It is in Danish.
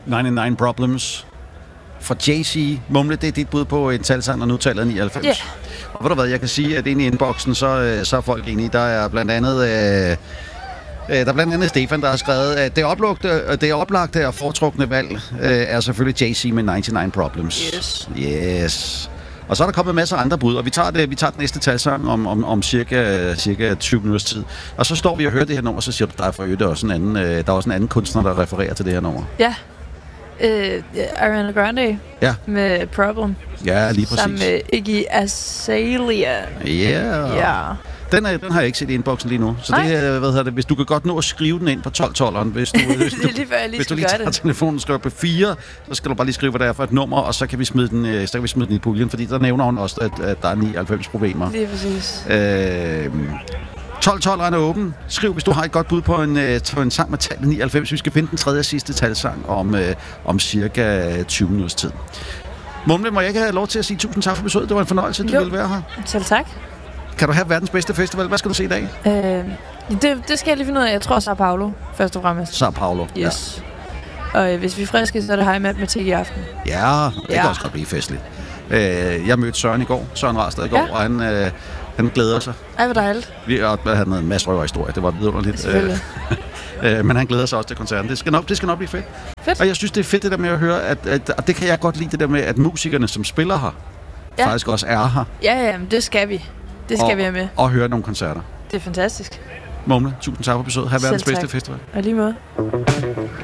99 Problems fra Jay-Z. Mumle, det er dit bud på en talsang, og nu taler 99. Ja. Yeah. Og ved du hvad, jeg kan sige, at inde i inboxen, så er folk enige. Der er blandt andet Stefan, der har skrevet, at det oplagte og foretrukne valg er selvfølgelig Jay-Z med 99 Problems. Yes. Og så er der kommet masser af andre bud, og vi tager den næste talsang om cirka 20 minutters tid. Og så står vi og hører det her nummer, så siger du, der er for øvrigt også der er også en anden kunstner, der refererer til det her nummer. Ja. Ariana Grande med Problem. Ja, lige præcis. Sammen med Iggy Azalea. Ja. Den har jeg ikke set i inboxen lige nu. Så det, hvis du kan godt nå at skrive den ind på 12-12'eren. Hvis du lige tager telefonen og skriver på 4, så skal du bare lige skrive, hvad det er for et nummer, og så kan vi smide den i puljen, fordi der nævner hun også, at der er 99 problemer. Lige præcis. 12-12'eren er åben. Skriv, hvis du har et godt bud på en sang med tallet 99. Vi skal finde den tredje og sidste talsang om cirka 20 minutters tid. Mumle, må jeg ikke have lov til at sige tusind tak for besøget? Det var en fornøjelse, du ville være her. Selv tak. Kan du have verdens bedste festival? Hvad skal du se i dag? Det skal jeg lige finde ud af. Jeg tror Sao Paulo, først og fremmest. Sao Paulo, yes. Ja. Og hvis vi er friske, så er det high matematik i aften. Ja, det kan også godt blive festligt. Jeg mødte Søren i går, Søren Rastad i går, og han glæder sig. Ej, hvor dejligt. Vi havde en masse røverhistorie, det var vidunderligt. Men han glæder sig også til koncerten. Det skal nok blive fedt. Og jeg synes, det er fedt det der med at høre, og det kan jeg godt lide, det der med, at musikerne, som spiller her, faktisk også er her. Ja, det skal vi. Det skal vi have med. Og høre nogle koncerter. Det er fantastisk. Mumle, tusind tak for besøget. Ha' verdens bedste festival. Og lige måde.